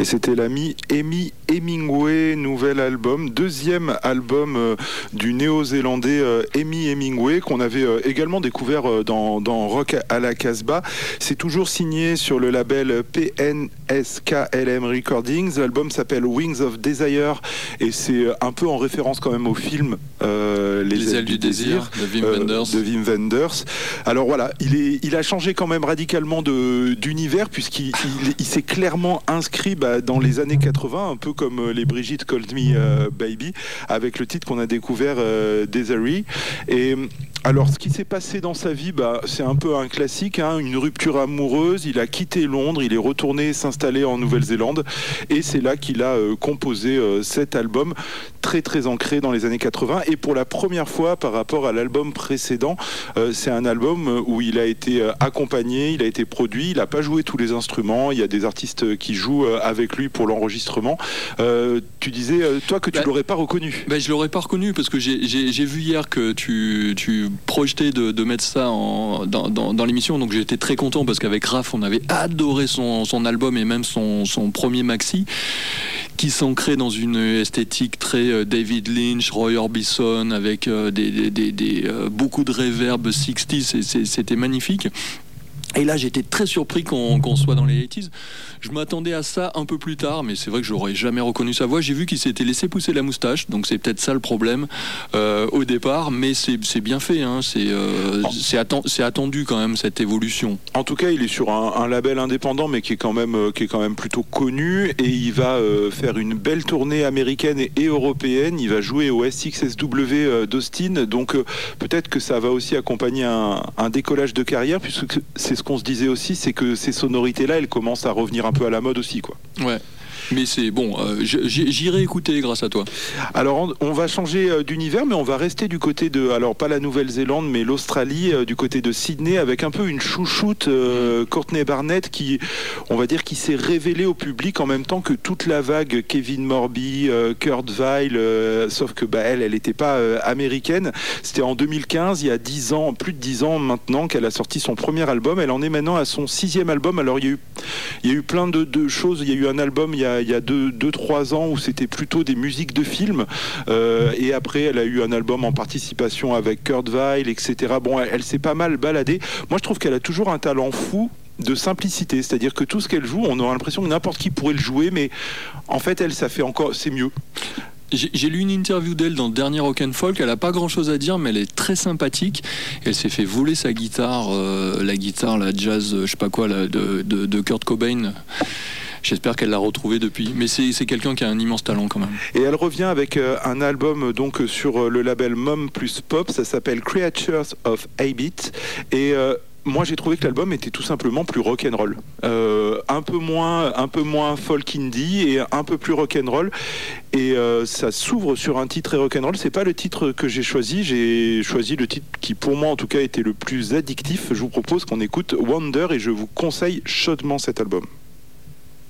Et c'était l'ami Amy Hemingway, nouvel album, deuxième album du néo-zélandais Amy Hemingway, qu'on avait également découvert dans Rock à la Casbah. C'est toujours signé sur le label PNSKLM Recordings. L'album s'appelle Wings of Desire et c'est un peu en référence quand même au film Les ailes du désir de Wim Wenders. Alors voilà, il a changé quand même radicalement d'univers puisqu'il s'est clairement inscrit dans les années 80, un peu comme les Brigitte Called Me Baby, avec le titre qu'on a découvert Desiree. Et alors, ce qui s'est passé dans sa vie, c'est un peu un classique, une rupture amoureuse. Il a quitté Londres, il est retourné s'installer en Nouvelle-Zélande, et c'est là qu'il a composé cet album très très ancré dans les années 80. Et pour la première fois, par rapport à l'album précédent, c'est un album où il a été accompagné, il a été produit. Il n'a pas joué tous les instruments. Il y a des artistes qui jouent avec lui pour l'enregistrement. Tu disais, toi, que tu l'aurais pas reconnu. Je l'aurais pas reconnu parce que j'ai vu hier que tu projetais de mettre ça dans l'émission. Donc j'ai été très content parce qu'avec Raph, on avait adoré son album et même son premier maxi, qui s'ancrait dans une esthétique très David Lynch, Roy Orbison, avec beaucoup de reverb 60s. C'était magnifique. Et là, j'étais très surpris qu'on soit dans les 80s. Je m'attendais à ça un peu plus tard, mais c'est vrai que j'aurais jamais reconnu sa voix. J'ai vu qu'il s'était laissé pousser la moustache, donc c'est peut-être ça le problème au départ, mais c'est bien fait. C'est attendu quand même, cette évolution. En tout cas, il est sur un label indépendant, mais qui est quand même plutôt connu, et il va faire une belle tournée américaine et européenne. Il va jouer au SXSW d'Austin, donc peut-être que ça va aussi accompagner un décollage de carrière, puisque c'est ce qu'on se disait aussi, c'est que ces sonorités-là, elles commencent à revenir un peu à la mode aussi, quoi. Ouais. Mais c'est bon, j'irai écouter grâce à toi. Alors on va changer d'univers, mais on va rester du côté de, alors pas la Nouvelle-Zélande, mais l'Australie, du côté de Sydney, avec un peu une chouchoute, Courtney Barnett, qui, on va dire, qui s'est révélée au public en même temps que toute la vague Kevin Morby, Kurt Weill, sauf que elle n'était pas américaine. C'était en 2015, il y a 10 ans, plus de 10 ans maintenant, qu'elle a sorti son premier album. Elle en est maintenant à son 6e album. Alors il y a eu plein de choses. Il y a eu un album il y a 2-3 ans où c'était plutôt des musiques de films, et après elle a eu un album en participation avec Kurt Weill, etc. Bon, elle s'est pas mal baladée. Moi je trouve qu'elle a toujours un talent fou de simplicité, c'est-à-dire que tout ce qu'elle joue, on a l'impression que n'importe qui pourrait le jouer, mais en fait elle, ça fait encore, c'est mieux. J'ai lu une interview d'elle dans le dernier Rock and Folk. Elle a pas grand chose à dire, mais elle est très sympathique. Elle s'est fait voler sa guitare, la jazz, je sais pas quoi, de Kurt Cobain. J'espère qu'elle l'a retrouvé depuis. Mais c'est quelqu'un qui a un immense talent quand même. Et elle revient avec un album donc sur le label Mom plus Pop. Ça s'appelle Creatures of Habit. Et moi j'ai trouvé que l'album était tout simplement plus rock'n'roll, un peu moins folk indie et un peu plus rock'n'roll, et ça s'ouvre sur un titre très rock'n'roll. C'est pas le titre que j'ai choisi le titre qui pour moi en tout cas était le plus addictif. Je vous propose qu'on écoute Wonder et je vous conseille chaudement cet album.